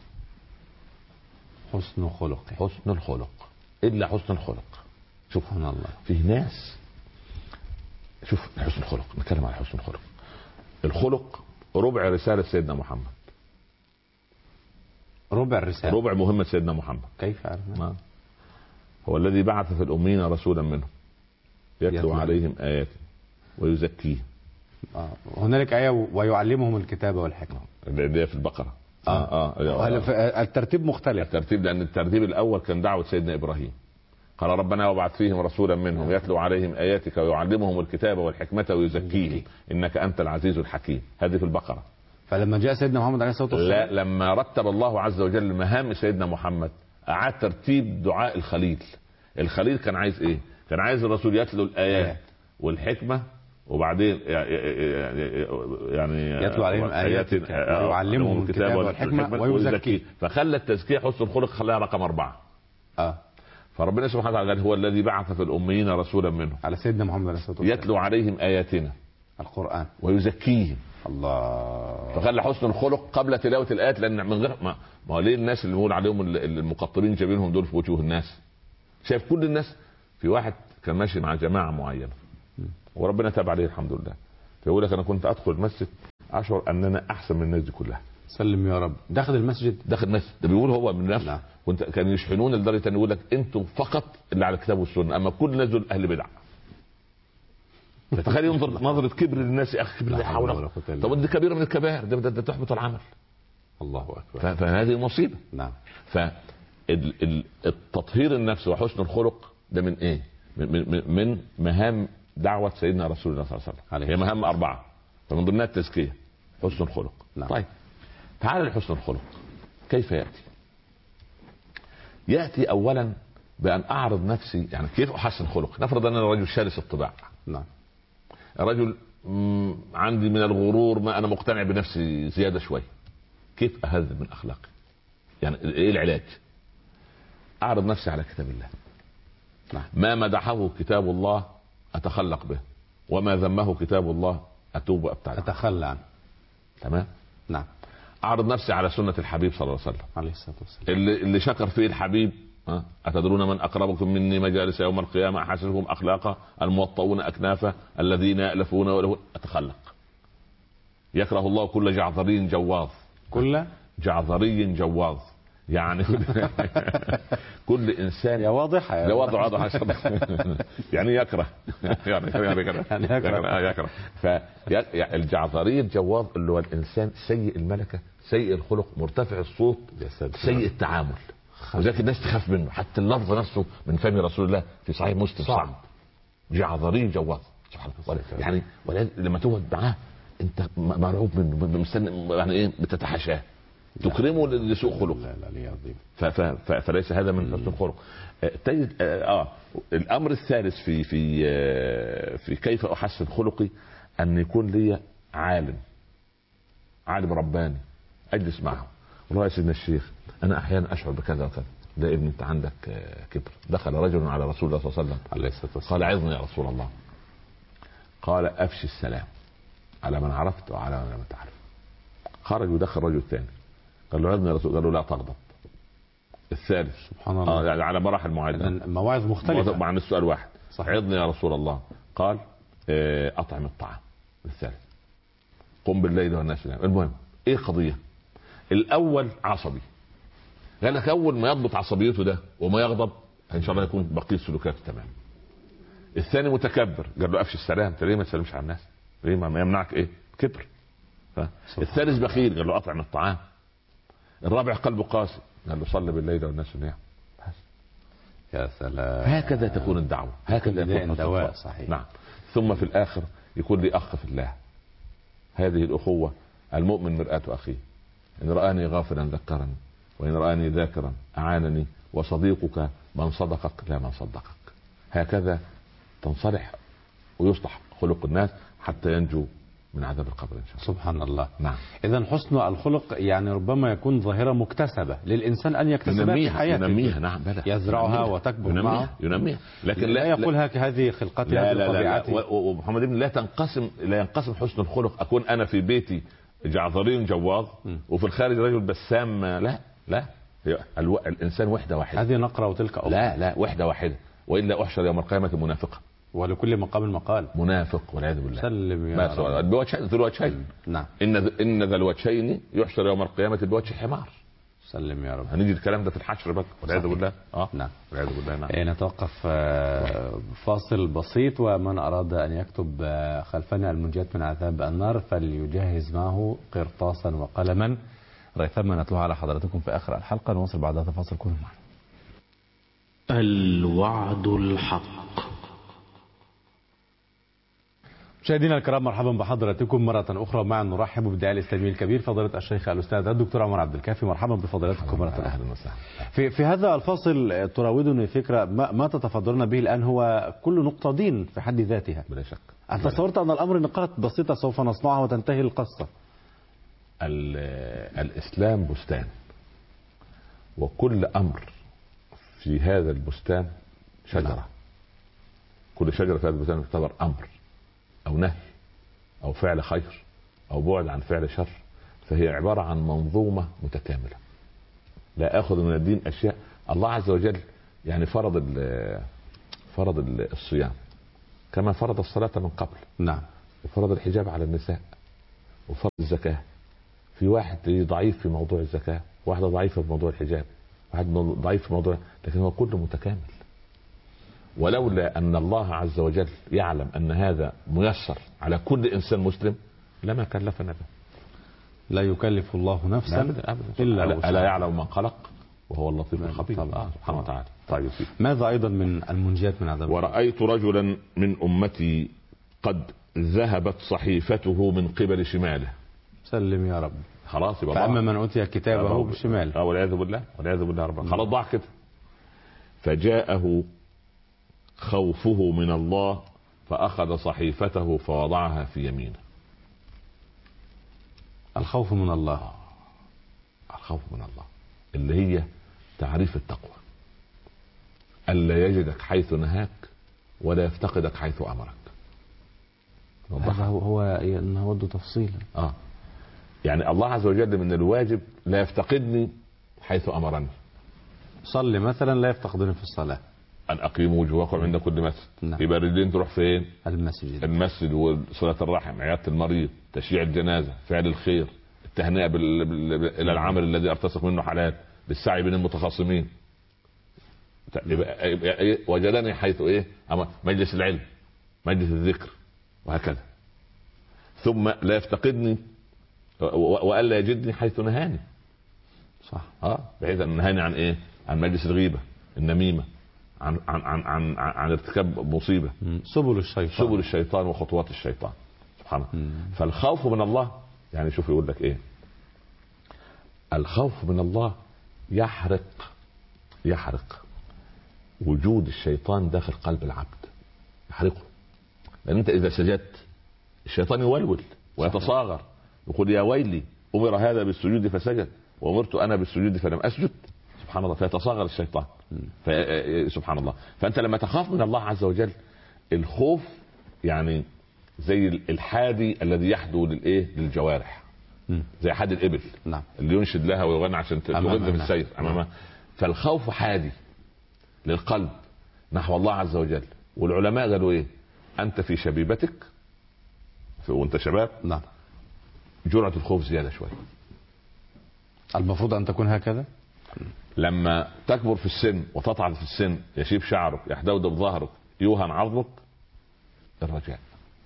حسن خلق. حسن الخلق إلا حسن الخلق. سبحان الله. فيه ناس شوف حسن الخلق. نتكلم عن حسن الخلق. الخلق ربع رسالة سيدنا محمد. ربع الرسالة. ربع مهمة سيدنا محمد. كيف عرفنا؟ هو الذي بعث في الأمين رسولا منهم يتلو عليهم آياته ويزكيهم. آه. هنالك آية ويعلمهم الكتاب والحكمة اللي هي في البقرة. آه. آه. آه. آه. الترتيب مختلف. الترتيب لأن الترتيب الأول كان دعوة سيدنا إبراهيم. قال ربنا وابعث فيهم رسولا منهم يتلو عليهم آياتك ويعلمهم الكتاب والحكمة ويزكيهم إنك أنت العزيز الحكيم. هذه في البقرة. فلما جاء سيدنا محمد عليه الصلاة والسلام لا لما رتب الله عز وجل مهام سيدنا محمد أعاد ترتيب دعاء الخليل. الخليل كان عايز إيه؟ كان عايز الرسول يتلو الآيات والحكمة وبعدين يعني يتلو عليهم آياتك ويعلمهم الكتاب والحكمة ويزكيه. فخلى التزكية حسن الخلق خلاها رقم أربعة. آه. فربنا سبحانه وتعالى قال هو الذي بعث في الأميين رسولا منهم على سيدنا محمد عليه الصلاة والسلام يتلو عليهم آياتنا القرآن ويزكيهم. الله. فخلى حسن الخلق قبل تلاوة الآيات لأن من غير ما ما ليه الناس اللي بيقول عليهم المقطرين جايبينهم دول في وجوه الناس. شايف كل الناس. في واحد كان ماشي مع جماعة معينة وربنا تاب عليه الحمد لله. فيقول لك انا كنت ادخل المسجد اشعر ان انا احسن من الناس دي كلها. سلم يا رب. داخل المسجد. داخل المسجد ده بيقول هو من نفسه. نعم. كنت كانوا يشحنون لدرجه ان يقول لك انتم فقط اللي على الكتاب والسنه اما كل الناس دول اهل بدع. تخيل ينظر نظره كبر للناس يا اخي كبر لا حول ولا قوه. طب دي كبيره من الكبائر ده, ده, ده تحبط العمل. الله اكبر. فهذه مصيبه. نعم. فالتطهير النفس وحسن الخلق ده من ايه؟ من, من, من مهام دعوة سيدنا رسول الله صلى الله عليه وسلم. هي مهام أربعة فمن ضمنها التزكية حسن الخلق. نعم. طيب تعال لحسن الخلق. كيف يأتي؟ يأتي أولا بأن أعرض نفسي. يعني كيف أحسن خلق؟ نفرض أن أنا رجل شرس الطباع. نعم. رجل عندي من الغرور ما أنا مقتنع بنفسي زيادة شوي. كيف أهذب من أخلاقي؟ يعني إيه العلاج؟ أعرض نفسي على كتاب الله. نعم. ما مدحه كتاب الله أتخلق به وما ذمه كتاب الله أتوب وأبتعد أتخلى عنه. تمام. نعم. أعرض نفسي على سنة الحبيب صلى الله عليه وسلم عليه الصلاة والسلام اللي, اللي شكر فيه الحبيب. أتدرون من أقربكم مني مجالس يوم القيامة أحسنكم أخلاقا الموطؤون أكنافا الذين يألفون وله. أتخلق. يكره الله كل جعذري جواظ. كل جعذري جواظ يعني كل انسان يا واضحه يا واضح واضح يعني يكره يعني يكره يعني يكره. فالجعذري الجواظ اللي هو الانسان سيء الملكه سيء الخلق مرتفع الصوت سيء التعامل وذلك الناس تخاف منه. حتى اللفظ نفسه من فم رسول الله في صحيح مسلم صعب. جعذري جواظ سبحان الله. يعني لما تقعد معاه انت مرعوب منه مستني يعني ايه بتتحاشاه تكرمه لسوء خلق. لا لا فليس هذا من حسن الخلق. تجد اه الامر الثالث في في آه في كيف احسن خلقي ان يكون لي عالم عالم رباني اجلس معه والله يا سيدنا الشيخ انا احيانا اشعر بكذا وكذا. لا ابني انت عندك كبر. دخل رجل على رسول الله صلى الله عليه وسلم عليه الصلاة والسلام قال عظني يا رسول الله. قال افشي السلام على من عرفت وعلى من لم تعرف. خرج ودخل رجل ثاني قال له عظني يا رسول. قال له لا تغضب. الثالث سبحان الله. آه يعني على مراحل معينه، مواعظ مختلفه مع السؤال واحد. صحيح. عظني يا رسول الله. قال اه اطعم الطعام. الثالث قم بالليل والناس نيام. المهم ايه قضيه؟ الاول عصبي، قال لك اول ما يضبط عصبيته ده وما يغضب ان شاء الله يكون بقيه سلوكاته تمام. الثاني متكبر، قال له افشي السلام. انت ليه ما تسلمش على الناس؟ ليه ما يمنعك ايه؟ كبر. الثالث بخيل، قال له اطعم الطعام. الرابع قلبه قاسي، قال له صلي بالليل والناس نيام. يا سلام. هكذا تكون الدعوه، هكذا يكون الدواء. صحيح. نعم. ثم في الاخر يكون لي اخ في الله. هذه الاخوه، المؤمن مرآة اخيه. ان رآني غافلا ذكرني، وان رآني ذاكرا اعانني، وصديقك من صدقك لا من صدقك. هكذا تنصلح ويصلح خلق الناس حتى ينجو من عذاب القبر ان شاء الله. سبحان الله. نعم. اذا حسن الخلق يعني ربما يكون ظاهره مكتسبه للانسان ان يكتسبها في حياته. ينميها. نعم بلى. يزرعها وتكبر معه. ينميها. لكن لا, لا يقول هذه خلقتي هذه طبيعتي. ومحمد ابن لا تنقسم لا ينقسم حسن الخلق. اكون انا في بيتي جعفرين جواظ وفي الخارج رجل بسام. لا لا الو... الانسان وحده واحده. هذه نقرة وتلك أخرى. لا لا وحده واحده. والا احشر يوم القيامه منافقا. ولكل مقام مقال. منافق والعياذ بالله. سلم يا رب. بوجهين ذو الوجهين. نعم. ان ان ذا الوجهين يحشر يوم القيامه بوجه حمار. سلم يا رب. هنيجي الكلام ده في الحشر بقى والعياذ بالله. اه نعم والعياذ بالله. نعم. إيه نتوقف فاصل بسيط. ومن اراد ان يكتب خلفنا المنجيات من عذاب النار فليجهز معه قرطاسا وقلما ريثما نتلوها على حضراتكم في اخر الحلقه. نواصل بعد هذا الفاصل. كونوا معنا. الوعد الحق. مشاهدينا الكرام، مرحبا بحضراتكم مرة أخرى. معا نرحب بالداعية الإسلامي الكبير فضيلة الشيخ الأستاذ الدكتور عمر عبد الكافي. مرحبا بفضيلتكم مرة أخرى. أهلا وسهلا. في في هذا الفاصل تراودني فكرة ما, ما تتفضلون به الآن هو كل نقطة دين في حد ذاتها. بلا شك. أنت تصورت أن الأمر نقاط بسيطة سوف نصنعها وتنتهي القصة. الإسلام بستان، وكل أمر في هذا البستان شجرة. كل شجرة في هذا البستان تعتبر أمر أو نهي أو فعل خير أو بعد عن فعل شر. فهي عبارة عن منظومة متكاملة. لا أخذ من الدين أشياء. الله عز وجل يعني فرض فرض الصيام كما فرض الصلاة من قبل. نعم. وفرض الحجاب على النساء وفرض الزكاة. في واحد ضعيف في موضوع الزكاة، واحدة ضعيفة في موضوع الحجاب، واحد ضعيف في موضوع، لكن هو كله متكامل. ولولا أن الله عز وجل يعلم أن هذا ميسر على كل إنسان مسلم لما كلفنا به. لا يكلف الله نفسا أبدا أبدا. إلا ألا يعلم من خلق وهو اللطيف الخبير. آه سبحانه وتعالى. طيب فيه. ماذا أيضا من المنجيات من عذاب؟ ورأيت رجلا من أمتي قد ذهبت صحيفته من قبل شماله. سلم يا رب. خلاص يبقى فأما من أوتي كتابه بالشمال. اه والعياذ بالله والعياذ بالله رب. خلاص ضاع كده. فجاءه خوفه من الله فأخذ صحيفته فوضعها في يمينه. الخوف من الله. الخوف من الله اللي هي تعريف التقوى. ألا يجدك حيث نهاك ولا يفتقدك حيث أمرك. هذا هو هو نود تفصيلا. اه يعني الله عز وجل من الواجب لا يفتقدني حيث أمرني. صلي مثلا لا يفتقدني في الصلاة. أن أقيموا وجوهكم عند كل مسجد. نعم. يبقى الرجلين تروح فين؟ المسجد. المسجد وصلة الرحم، عيادة المريض، تشييع الجنازة، فعل الخير، التهنئة بال... بال... إلى العمل الذي أرتزق منه حلال، بالسعي بين المتخاصمين. يبقى... يبقى... وجدني حيث إيه؟ أما مجلس العلم، مجلس الذكر، وهكذا. ثم لا يفتقدني و... وألا يجدني حيث نهاني. صح. اه بحيث أن نهاني عن إيه؟ عن مجلس الغيبة، النميمة، عن عن عن عن, عن ارتكاب مصيبه. سبل الشيطان. سبل الشيطان وخطوات الشيطان سبحانه. فالخوف من الله يعني شوف يقول لك ايه؟ الخوف من الله يحرق يحرق وجود الشيطان داخل قلب العبد، يحرقه. لان انت اذا سجدت الشيطان يولول ويتصاغر، يقول يا ويلي امر هذا بالسجود فسجد، وامرت انا بالسجود فلم اسجد سبحان الله فيتصاغر الشيطان. سبحان الله. فانت لما تخاف من الله عز وجل الخوف يعني زي الحادي الذي يحدو للايه للجوارح زي حاد الابل نعم. اللي ينشد لها ويغني عشان تغذ في السير امامها. فالخوف حادي للقلب نحو الله عز وجل. والعلماء قالوا ايه انت في شبيبتك وانت شباب نعم جرعة الخوف زيادة شوية. المفروض ان تكون هكذا. لما تكبر في السن وتطعن في السن يشيب شعرك يحدودب ظهرك يوهن عظمك الرجاء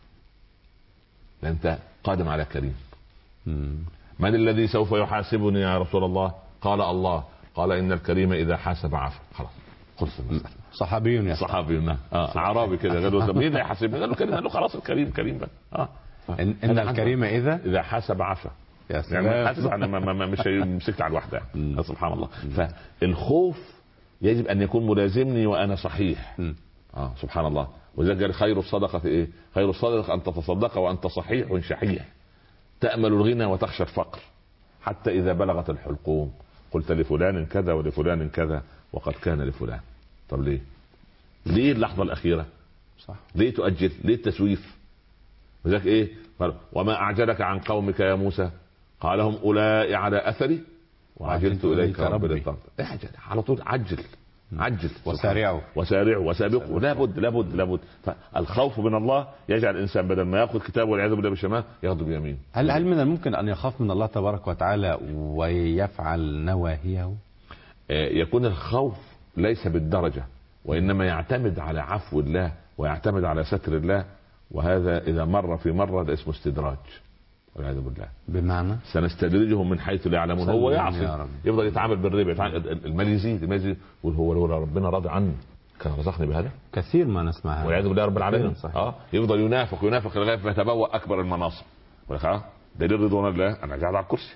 لأن انت قادم على كريم. مم. من الذي سوف يحاسبني يا رسول الله؟ قال الله. قال ان الكريم اذا حاسب عفا. خلاص خلص المسألة. صحابي يا صحابي نعم اه اعرابي كده قالوا طب مين هيحاسبني؟ قالوا كريم. قالوا خلاص الكريم كريم بقى اه ان, إن الكريم اذا اذا حاسب عفا. يا سلام. يعني حاسب انا ما ما مش مسكت على الوحده. سبحان الله. فالخوف يجب ان يكون ملازمني وانا صحيح. اه سبحان الله. وذلك قال خير الصدقه في ايه؟ خير الصدقه ان تتصدق وانت صحيح شحيح تأمل الغنى وتخشى الفقر حتى إذا بلغت الحلقوم قلت لفلان كذا ولفلان كذا وقد كان لفلان. طب ليه؟ ليه اللحظة الأخيرة؟ صح. ليه تؤجل؟ ليه التسويف؟ وذلك إيه؟ وما أعجلك عن قومك يا موسى؟ قال هم أولئك على أثري وعجلت إليك ربي لترضى. اعجل على طول عجل عجل وسارعوا وسارعوا وسابقوا. لابد لابد لابد. فالخوف من الله يجعل الانسان بدل ما ياخذ كتابه والعياذ بالله بالشمال ياخذ بيمين. هل هل من الممكن ان يخاف من الله تبارك وتعالى ويفعل نواهيه؟ يكون الخوف ليس بالدرجه وانما يعتمد على عفو الله ويعتمد على ستر الله. وهذا اذا مر في مره ده اسمه استدراج والعياذ بالله. بمعنى سنستدرجهم من حيث لا يعلمون. هو يعصي يفضل يتعامل بالربا المال يزيد المال يزيد يقول هو لو ربنا راضي عني كان رزقني بهذا. كثير ما نسمع هذا والعياذ بالله رب العالمين. اه يفضل ينافق ينافق لغايه ما يتبوأ اكبر المناصب. اه دليل رضوان الله انا قاعد على الكرسي.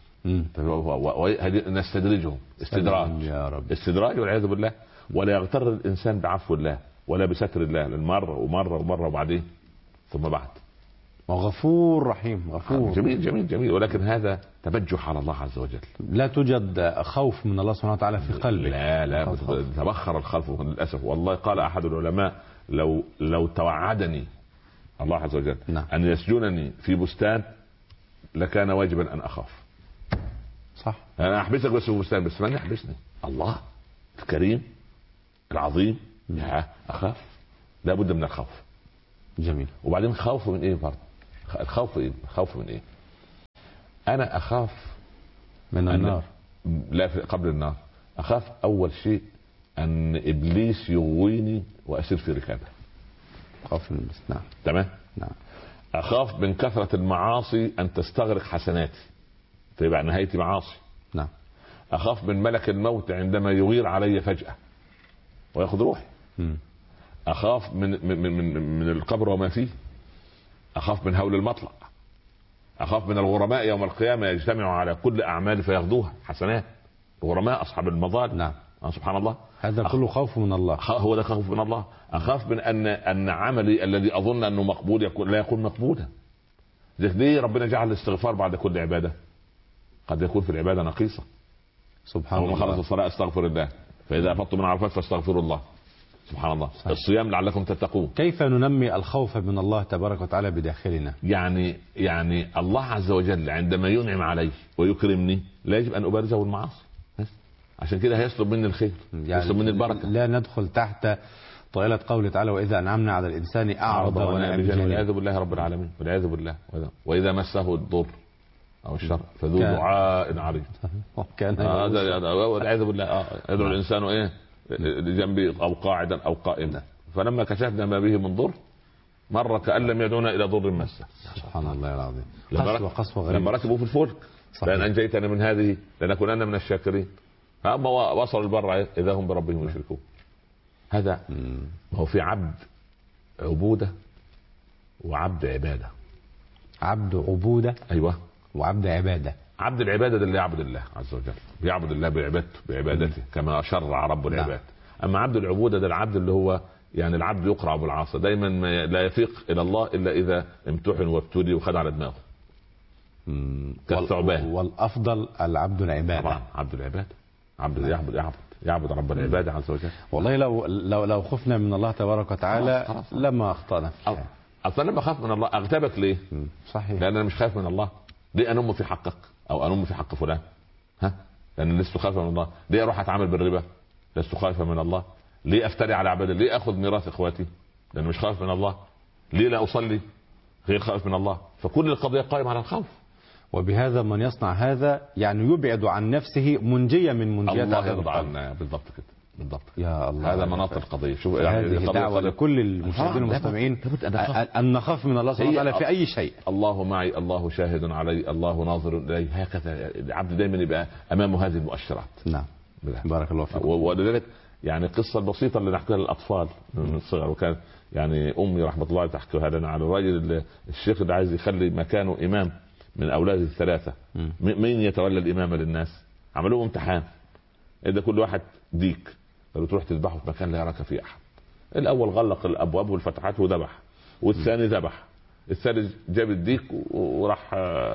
نستدرجهم استدراج يا رب. استدراج والعياذ بالله. ولا يغتر الانسان بعفو الله ولا بستر الله للمره ومره ومره وبعدين ثم بعد. وغفور رحيم غفور. جميل جميل جميل. ولكن هذا تبجح على الله عز وجل. لا توجد خوف من الله سبحانه وتعالى في قلبك. لا لا تبخر الخوف للاسف. والله قال احد العلماء لو لو توعدني الله عز وجل نعم. ان يسجنني في بستان لكان واجبا ان اخاف. صح. انا احبسك بس في بستان بس من يحبسني؟ الله الكريم العظيم. يا اخاف لا بد من الخوف. جميل. وبعدين خوف من ايه برضه؟ الخوف ايه؟ الخوف من ايه؟ انا اخاف من النار. لا قبل النار اخاف اول شيء ان ابليس يغويني واسير في ركابه. خوف من الإبليس. نعم. تمام. نعم. اخاف من كثرة المعاصي ان تستغرق حسناتي فيبقى نهايتي معاصي. نعم. اخاف من ملك الموت عندما يغير علي فجأة وياخذ روحي. م. اخاف من من من, من القبر وما فيه. اخاف من هول المطلع. اخاف من الغرماء يوم القيامه يجتمعوا على كل اعمال فياخذوها حسنات. الغرماء اصحاب المظالم. نعم. آه سبحان الله. هذا كله خوف من الله. هو ده خوف من الله. اخاف من ان ان عملي الذي اظن انه مقبول يكون لا يكون مقبولا. ليه ربنا جعل الاستغفار بعد كل عباده؟ قد يكون في العباده نقيصه. سبحان الله. وما خلص الصلاه استغفر الله فاذا افضتم من عرفات فاستغفروا الله. سبحان الله. صحيح. الصيام لعلكم تتقون. كيف ننمي الخوف من الله تبارك وتعالى بداخلنا؟ يعني يعني الله عز وجل عندما ينعم علي ويكرمني لا يجب ان ابارزه بالمعاصي. عشان كده هيطلب مني الخير يعني يطلب مني البركه. لا ندخل تحت طائله قوله تعالى واذا انعمنا على الانسان اعرض ونأى بجانبه. والعياذ بالله رب العالمين. والعياذ بالله. واذا مسه الضر او الشر فذو دعاء عريض. كان هذا والعياذ بالله. يدعو الانسان ايه لجنبي او قاعدا او قائما فلما كشفنا ما به من ضر مر كأن لم يدعونا الى ضر مسه. سبحان الله العظيم. قسوه قسوه غريبه. لما ركبوا في الفلك لان انجيتنا من هذه لنكونن من الشاكرين. اما وصلوا البر اذا هم بربهم يشركون. هذا ما هو في عبد عبوده وعبد عباده. عبد عبوده ايوه وعبد عباده. عبد العباده ده اللي يعبد الله عز وجل بيعبد الله بعبادته بعبادته كما شرع رب العباد. اما عبد العبوده ده العبد اللي هو يعني العبد يقرع بالعصا دايما ما لا يفيق الى الله الا اذا امتحن وابتلي وخد على دماغه. كالثعبان. والافضل العبد العباده. طبعا عبد العباده، عبد يعبد يعبد يعبد رب العباده عز وجل. والله لو لو لو خفنا من الله تبارك وتعالى خلاص خلاص. لما اخطانا في الحياه. اصلا لما اخاف من الله اغتابك ليه؟ صحيح. لان انا مش خايف من الله. ليه انم في حقك او انم في حق فلان؟ ها؟ لان لست خايفا من الله. ليه اروح اتعامل بالربا؟ لست خايفا من الله. ليه افتري على عبادي؟ ليه اخذ ميراث اخواتي؟ لان مش خايف من الله. ليه لا اصلي؟ غير خائف من الله. فكل القضيه قائمه على الخوف. وبهذا من يصنع هذا يعني يبعد عن نفسه منجية من منجيات الله يرضى عنا. بالضبط كده، بالضبط. يا الله، هذا مناط القضيه. شوف يعني هذه دعوه لكل المشاهدين والمستمعين ان نخاف من الله سبحانه وتعالى في اي شيء. الله معي، الله شاهد علي، الله ناظر الي. هكذا العبد دائما يبقى امامه هذه المؤشرات. نعم. بارك الله فيك. ولذلك يعني قصه بسيطه اللي نحكيها للاطفال من الصغر، وكان يعني امي رحمه الله تحكيها لنا على الراجل الشيخ اللي عايز يخلي مكانه امام من اولاده الثلاثه. مين يتولى الامامه للناس؟ عملوا امتحان، اذا كل واحد ديك قالوا تروح تذبحه في مكان لا يراك فيه احد. الاول غلق الابواب والفتحات وذبح، والثاني ذبح، الثالث جاب الديك وراح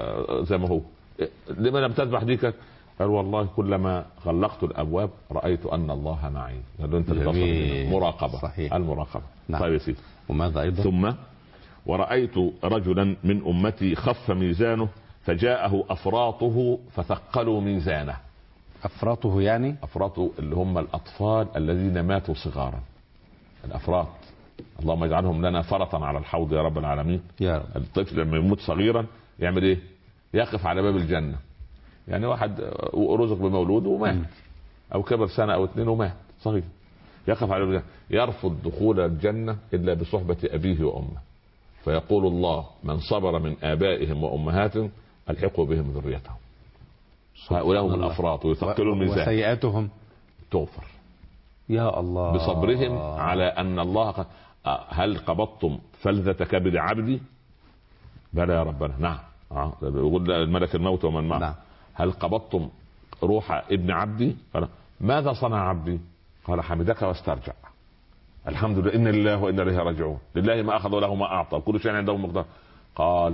زي ما هو. لما لم تذبح ديكك؟ قال والله كلما غلقت الابواب رايت ان الله معي. قال له انت البصر مراقبه. صحيح. المراقبه. نعم. طيب يا سيدي، وماذا ايضا؟ ثم ورأيت رجلا من أمتي خف ميزانه فجاءه أفراطه فثقلوا ميزانه. أفراطه يعني؟ أفراطه اللي هم الأطفال الذين ماتوا صغارا. الأفراط اللهم اجعلهم لنا فرطا على الحوض يا رب العالمين. يا رب. الطفل لما يموت صغيرا يعمل إيه؟ يقف على باب الجنة. يعني واحد رزق بمولود ومات، أو كبر سنة أو اثنين ومات صغير، يقف على باب الجنة، يرفض دخول الجنة إلا بصحبة أبيه وأمه. فيقول الله من صبر من آبائهم وأمهاتهم ألحقوا بهم ذريتهم. هؤلاء هم الأفراط ويثقلوا الميزان. وسيئاتهم تغفر يا الله بصبرهم على أن الله قد... هل قبضتم فلذة كبد عبدي؟ بلى يا ربنا. نعم. يقول الملك الموت ومن معه. نعم. هل قبضتم روح ابن عبدي؟ قال ماذا صنع عبدي؟ قال حمدك واسترجع. الحمد لله، إن لله وإنا إليه راجعون. لله ما أخذ وله ما أعطى، كل شيء عنده مقدار. قال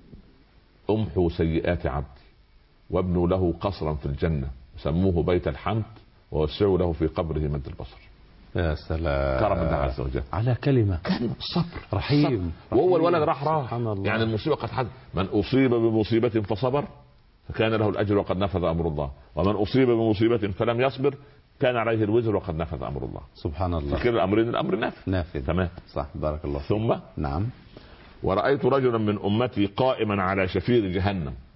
امحوا سيئات عبدي وابنوا له قصرا في الجنة سموه بيت الحمد ووسعوا له في قبره مد البصر. يا سلام. كرم الله عز وجل على كلمة كلمة صبر رحيم. وهو الولد راح راح الله. يعني المصيبة قد حدث. من أصيب بمصيبة فصبر فكان له الأجر وقد نفذ أمر الله، ومن أصيب بمصيبة فلم يصبر كان عليه الوزر وقد نفذ امر الله. سبحان الله. فكر الامرين الامر نافذ. نافذ. تمام. صح. بارك الله. ثم نعم. ورأيت رجلا من امتي قائما على شفير جهنم